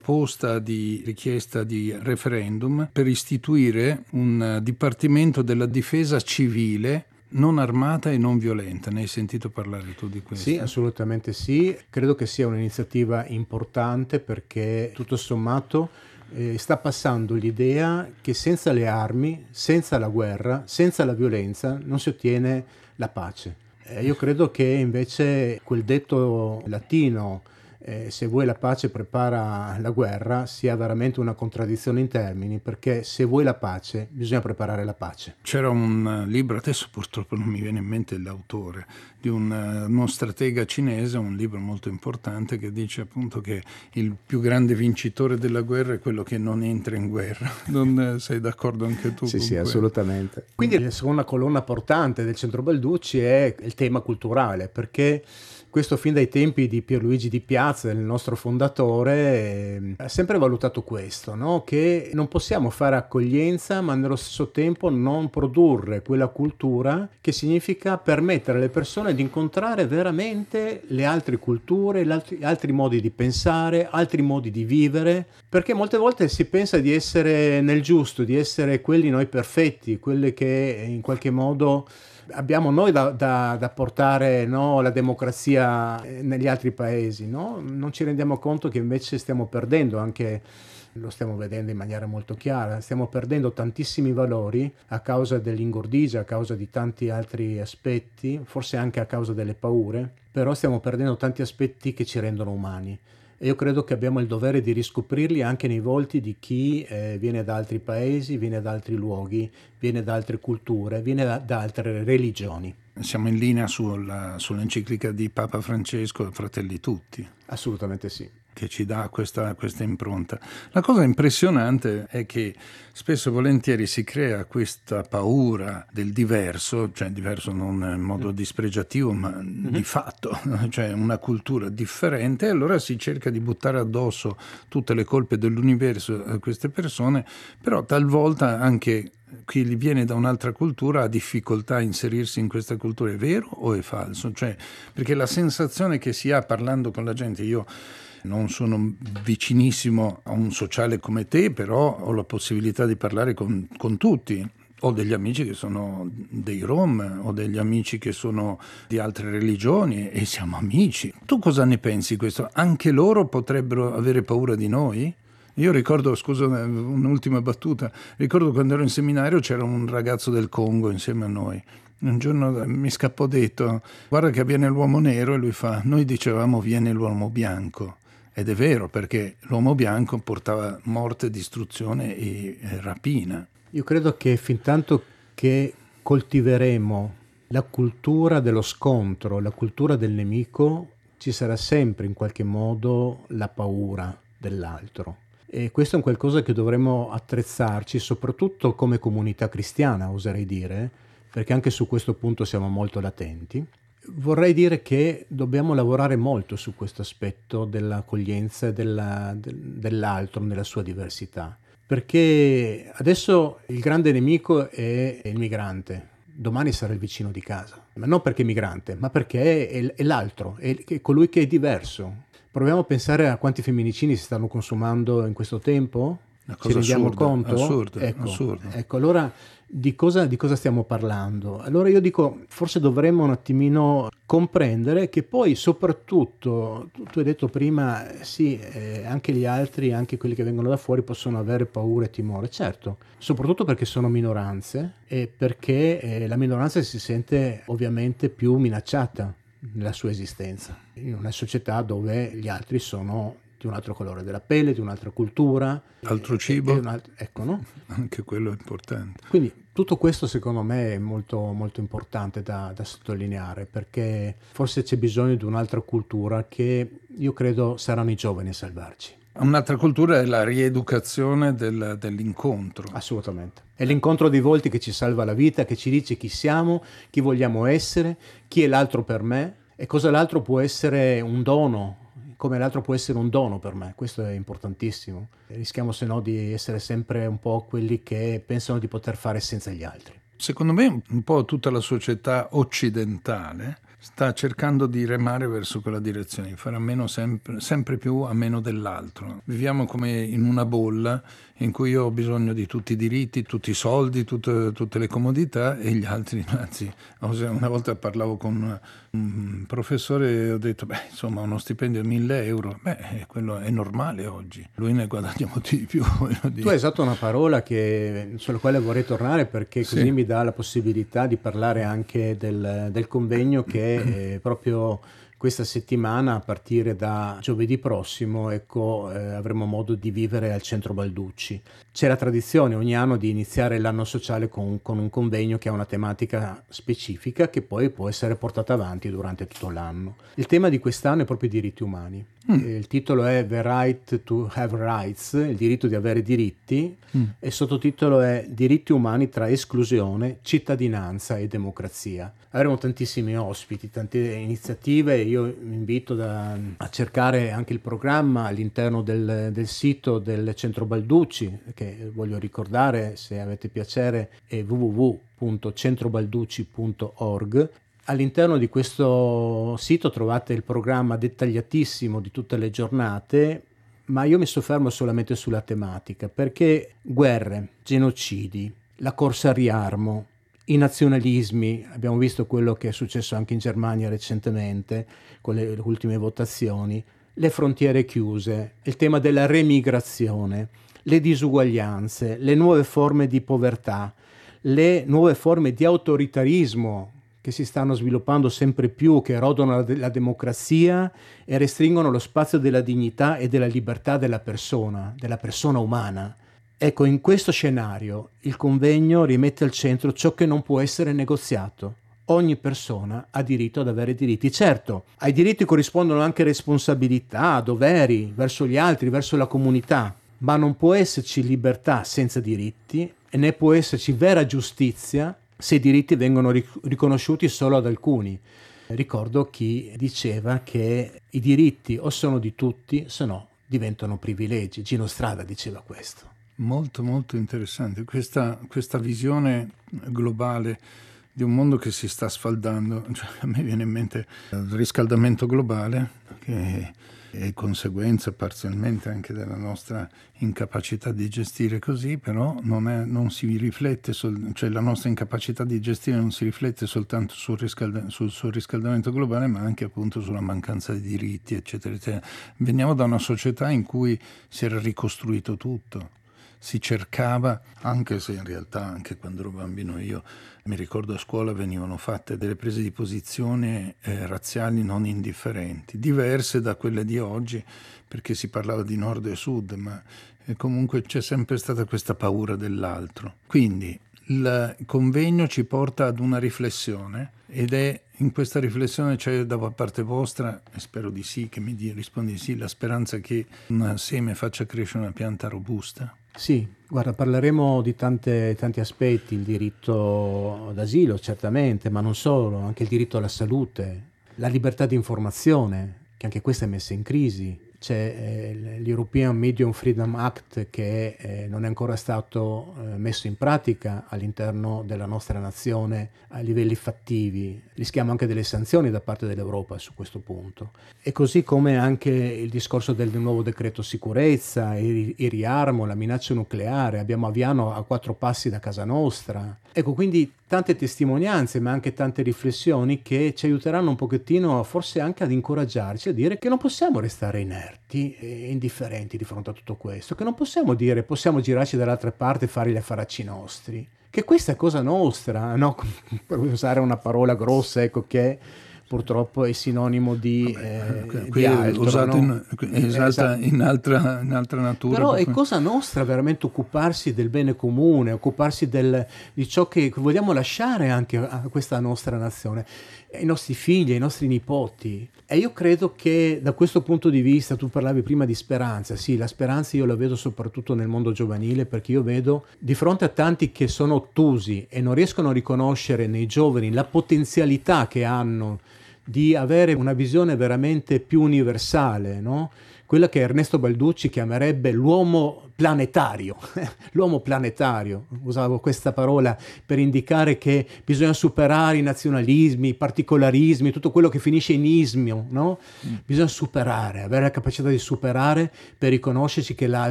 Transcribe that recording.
posta di richiesta di referendum per istituire un dipartimento della difesa civile non armata e non violenta. Ne hai sentito parlare tu di questo? Sì, assolutamente sì. Credo che sia un'iniziativa importante perché tutto sommato sta passando l'idea che senza le armi, senza la guerra, senza la violenza non si ottiene la pace. Io credo che invece quel detto latino, se vuoi la pace prepara la guerra, sia veramente una contraddizione in termini, perché se vuoi la pace bisogna preparare la pace. C'era un libro, adesso purtroppo non mi viene in mente l'autore, di uno stratega cinese, un libro molto importante che dice appunto che il più grande vincitore della guerra è quello che non entra in guerra. Non sei d'accordo anche tu? Sì, con sì, quello? assolutamente. Quindi la seconda colonna portante del Centro Balducci è il tema culturale, perché questo fin dai tempi di Pierluigi Di Piazza, il nostro fondatore, ha sempre valutato questo, no? Che non possiamo fare accoglienza ma nello stesso tempo non produrre quella cultura che significa permettere alle persone di incontrare veramente le altre culture, altri modi di pensare, altri modi di vivere, perché molte volte si pensa di essere nel giusto, di essere quelli noi perfetti, quelli che in qualche modo abbiamo noi da portare, no, la democrazia negli altri paesi, no? Non ci rendiamo conto che invece stiamo perdendo anche, lo stiamo vedendo in maniera molto chiara, stiamo perdendo tantissimi valori a causa dell'ingordigia, a causa di tanti altri aspetti, forse anche a causa delle paure, però stiamo perdendo tanti aspetti che ci rendono umani. E io credo che abbiamo il dovere di riscoprirli anche nei volti di chi viene da altri paesi, viene da altri luoghi, viene da altre culture, viene da altre religioni. Siamo in linea sull'enciclica di Papa Francesco, Fratelli Tutti. Assolutamente sì. Che ci dà questa impronta. La cosa impressionante è che spesso e volentieri si crea questa paura del diverso, cioè diverso non in modo dispregiativo, ma di fatto, cioè una cultura differente, e allora si cerca di buttare addosso tutte le colpe dell'universo a queste persone, però talvolta anche chi viene da un'altra cultura ha difficoltà a inserirsi in questa cultura. È vero o è falso? Cioè, perché la sensazione che si ha parlando con la gente, io non sono vicinissimo a un sociale come te, però ho la possibilità di parlare con tutti. Ho degli amici che sono dei Rom, ho degli amici che sono di altre religioni e siamo amici. Tu cosa ne pensi di questo? Anche loro potrebbero avere paura di noi? Io ricordo, scusa, un'ultima battuta, ricordo quando ero in seminario c'era un ragazzo del Congo insieme a noi. Un giorno mi scappò detto: guarda che viene l'uomo nero, e lui fa: noi dicevamo viene l'uomo bianco. Ed è vero, perché l'uomo bianco portava morte, distruzione e rapina. Io credo che fin tanto che coltiveremo la cultura dello scontro, la cultura del nemico, ci sarà sempre in qualche modo la paura dell'altro. E questo è un qualcosa che dovremmo attrezzarci, soprattutto come comunità cristiana, oserei dire, perché anche su questo punto siamo molto latenti. Vorrei dire che dobbiamo lavorare molto su questo aspetto dell'accoglienza e dell'altro nella sua diversità, perché adesso il grande nemico è il migrante, domani sarà il vicino di casa, ma non perché è migrante, ma perché è l'altro, è colui che è diverso. Proviamo a pensare a quanti femminicidi si stanno consumando in questo tempo. Una Ci cosa rendiamo assurda, conto? assurda, Ecco, assurda. ecco, allora di cosa stiamo parlando? Allora io dico, forse dovremmo un attimino comprendere che poi soprattutto, tu hai detto prima, sì, anche gli altri, anche quelli che vengono da fuori possono avere paura e timore, certo, soprattutto perché sono minoranze e perché la minoranza si sente ovviamente più minacciata nella sua esistenza, in una società dove gli altri sono di un altro colore della pelle, di un'altra cultura. Altro cibo? Ecco, no? Anche quello è importante. Quindi tutto questo secondo me è molto, molto importante da sottolineare, perché forse c'è bisogno di un'altra cultura che io credo saranno i giovani a salvarci. Un'altra cultura è la rieducazione dell'incontro. Assolutamente. È l'incontro dei volti che ci salva la vita, che ci dice chi siamo, chi vogliamo essere, chi è l'altro per me e cosa l'altro può essere un dono, come l'altro può essere un dono per me. Questo è importantissimo. Rischiamo se no di essere sempre un po' quelli che pensano di poter fare senza gli altri. Secondo me un po' tutta la società occidentale sta cercando di remare verso quella direzione, di fare a meno sempre più a meno dell'altro. Viviamo come in una bolla in cui io ho bisogno di tutti i diritti, tutti i soldi, tutte le comodità, e gli altri, anzi, una volta parlavo con un professore e ho detto, insomma, uno stipendio di 1.000 euro, quello è normale oggi, lui ne guadagna molti di più. Tu hai usato una parola sulla quale vorrei tornare, perché così mi dà la possibilità di parlare anche del convegno che proprio questa settimana, a partire da giovedì prossimo, avremo modo di vivere al Centro Balducci. C'è la tradizione ogni anno di iniziare l'anno sociale con un convegno che ha una tematica specifica che poi può essere portata avanti durante tutto l'anno. Il tema di quest'anno è proprio i diritti umani. Il titolo è The Right to Have Rights, il diritto di avere diritti, e il sottotitolo è Diritti umani tra esclusione, cittadinanza e democrazia. Avremo tantissimi ospiti, tante iniziative. Io vi invito a cercare anche il programma all'interno del sito del Centro Balducci, che voglio ricordare, se avete piacere, è www.centrobalducci.org. All'interno di questo sito trovate il programma dettagliatissimo di tutte le giornate, ma io mi soffermo solamente sulla tematica, perché guerre, genocidi, la corsa al riarmo, i nazionalismi, abbiamo visto quello che è successo anche in Germania recentemente con le ultime votazioni, le frontiere chiuse, il tema della remigrazione, le disuguaglianze, le nuove forme di povertà, le nuove forme di autoritarismo che si stanno sviluppando sempre più, che erodono la democrazia e restringono lo spazio della dignità e della libertà della persona umana. Ecco, in questo scenario il convegno rimette al centro ciò che non può essere negoziato. Ogni persona ha diritto ad avere diritti. Certo, ai diritti corrispondono anche responsabilità, doveri verso gli altri, verso la comunità, ma non può esserci libertà senza diritti e né può esserci vera giustizia se i diritti vengono riconosciuti solo ad alcuni. Ricordo chi diceva che i diritti o sono di tutti, se no diventano privilegi. Gino Strada diceva questo. Molto molto interessante questa visione globale di un mondo che si sta sfaldando. A me viene in mente il riscaldamento globale, che è conseguenza parzialmente anche della nostra incapacità di gestire così, però non si riflette, la nostra incapacità di gestire non si riflette soltanto sul riscaldamento globale, ma anche appunto sulla mancanza di diritti, eccetera, eccetera. Veniamo da una società in cui si era ricostruito tutto. Si cercava, anche se in realtà anche quando ero bambino io mi ricordo a scuola venivano fatte delle prese di posizione razziali non indifferenti, diverse da quelle di oggi, perché si parlava di nord e sud, ma comunque c'è sempre stata questa paura dell'altro. Quindi il convegno ci porta ad una riflessione, ed è in questa riflessione c'è da parte vostra, e spero di sì, che mi rispondi di sì, la speranza che un seme faccia crescere una pianta robusta? Sì, guarda, parleremo di tanti aspetti, il diritto d'asilo certamente, ma non solo, anche il diritto alla salute, la libertà di informazione, che anche questa è messa in crisi. C'è l'European Medium Freedom Act che non è ancora stato messo in pratica all'interno della nostra nazione a livelli fattivi. Rischiamo anche delle sanzioni da parte dell'Europa su questo punto. E così come anche il discorso del nuovo decreto sicurezza, il riarmo, la minaccia nucleare. Abbiamo Aviano a 4 passi da casa nostra. Ecco, quindi tante testimonianze, ma anche tante riflessioni che ci aiuteranno un pochettino, forse anche ad incoraggiarci a dire che non possiamo restare inerti e indifferenti di fronte a tutto questo, che non possiamo dire possiamo girarci dall'altra parte e fare gli affaracci nostri, che questa è cosa nostra, no? Per usare una parola grossa, ecco, che purtroppo è sinonimo di altro, usato no? in altra natura. Però è cosa nostra veramente occuparsi del bene comune, occuparsi di ciò che vogliamo lasciare anche a questa nostra nazione, ai nostri figli, ai nostri nipoti. E io credo che da questo punto di vista, tu parlavi prima di speranza, sì, la speranza io la vedo soprattutto nel mondo giovanile, perché io vedo di fronte a tanti che sono ottusi e non riescono a riconoscere nei giovani la potenzialità che hanno di avere una visione veramente più universale, no? Quella che Ernesto Balducci chiamerebbe l'uomo planetario, l'uomo planetario, usavo questa parola per indicare che bisogna superare i nazionalismi, i particolarismi, tutto quello che finisce in ismio, no? Bisogna superare, avere la capacità di superare per riconoscerci che l'altro